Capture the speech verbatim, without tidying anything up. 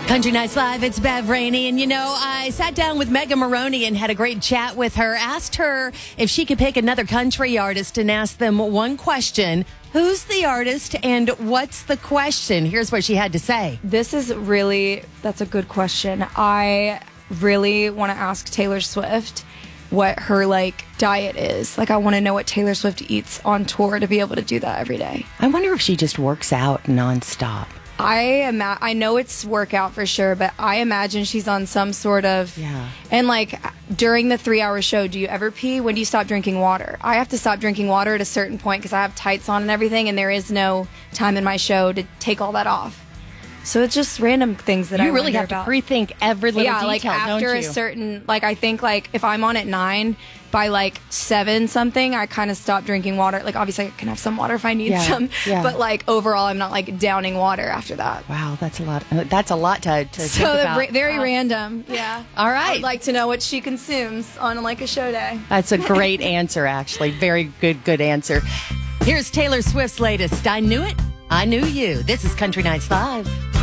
Country Nights Live, it's Bev Rainey. And you know, I sat down with Megan Maroney and had a great chat with her. Asked her if she could pick another country artist and ask them one question. Who's the artist and what's the question? Here's what she had to say. This is really, that's a good question. I really want to ask Taylor Swift what her like diet is. Like, I want to know what Taylor Swift eats on tour to be able to do that every day. I wonder if she just works out nonstop. I am. I know it's workout for sure, but I imagine she's on some sort of. Yeah. And like during the three-hour show, do you ever pee? When do you stop drinking water? I have to stop drinking water at a certain point because I have tights on and everything, and there is no time in my show to take all that off. So it's just random things that you I really have about. to pre-think every little yeah, detail, like after don't a you? certain, like I think like if I'm on at nine, by like seven something, I kind of stop drinking water. Like obviously I can have some water if I need yeah, some, yeah. but like overall I'm not like downing water after that. Wow, that's a lot. That's a lot to, to so think about. Ra- very wow. random. Yeah. All right. I'd like to know what she consumes on like a show day. That's a great answer, actually. Very good, good answer. Here's Taylor Swift's latest. I knew it. I knew you. This is Country Nights Live.